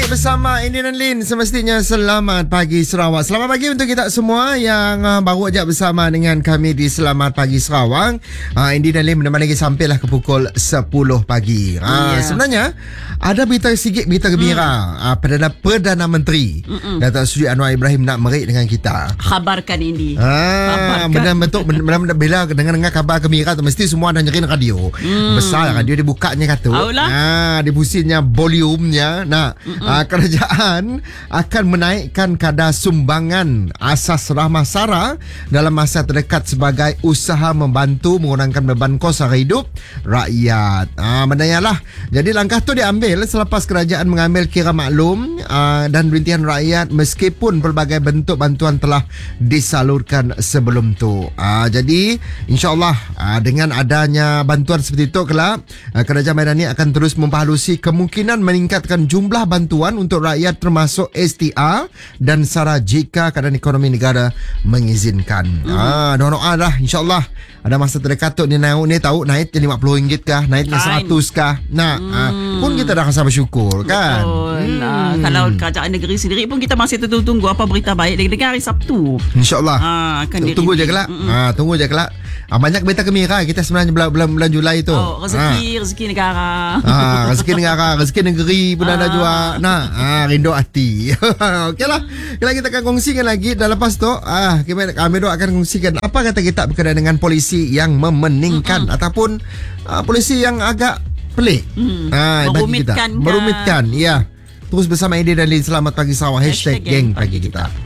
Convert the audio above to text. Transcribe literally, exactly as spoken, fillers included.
pagi bersama Indi dan Lin. Semestinya selamat pagi Sarawak. Selamat pagi untuk kita semua yang uh, baru aja bersama dengan kami di Selamat Pagi Sarawak. uh, Indi dan Lin menemani lagi sampailah ke pukul sepuluh pagi. uh, yeah. Sebenarnya ada berita sikit, berita gembira. mm. uh, Perdana Perdana Menteri Mm-mm. Datuk Seri Anwar Ibrahim nak merik dengan kita. Khabarkan Indi. Ah, benar-benar benar-benar bila dengar-dengar kabar gembira tu mesti semua dah nyerin radio. mm. Besar radio dibukanya kata. Ah, dibusinya volume-nya. Nah, uh, kerajaan akan menaikkan kadar sumbangan asas rahmah SARA dalam masa terdekat sebagai usaha membantu mengurangkan beban kos sara hidup rakyat. Ah, menanyalah. Jadi langkah tu diambil selepas kerajaan mengambil kira maklum uh, dan rintihan rakyat meskipun pelbagai bentuk bantuan telah disalurkan sebelum tu. Ah, jadi insya-Allah uh, dengan adanya bantuan seperti itu kelak uh, kerajaan Maidani akan terus memperhalusi kemungkinan meningkatkan jumlah bantuan untuk rakyat termasuk S T R dan SARA jika keadaan ekonomi negara mengizinkan. Hmm. Ah, doa-doa dah insya-Allah ada masa terdekat tu ni naik ni tahu naik lima puluh ringgit kah, naik ke seratus kah. Nah, hmm. ah, pun kita dah rasa bersyukur kan. Betul. Hmm. Nah, kalau kerajaan negeri sendiri pun kita masih tunggu apa berita baik dengan hari Sabtu. Insya-Allah. Ah, akan tunggu je kelak. Hmm. Ah, tunggu je kelak. Ah, banyak berita gembira kita sebenarnya bulan bulan, bulan Julai tu. Oh, rezeki, ah. rezeki negara. Ah, rezeki negara, rezeki negeri pun ah. ada juga. Nah, ah, rindu hati. Okeylah. Kalau kita akan kongsikan lagi dan lepas tu, ah, kami kami akan kongsikan apa kata kita berkaitan dengan polisi yang memeningkan mm-hmm. ataupun ah, polisi yang agak pelik. Mm. Ah, merumitkan. Merumitkan, ya. Terus bersama Edi dan Lin, selamat pagi Sarawak. Hashtag, Hashtag geng pagi kita.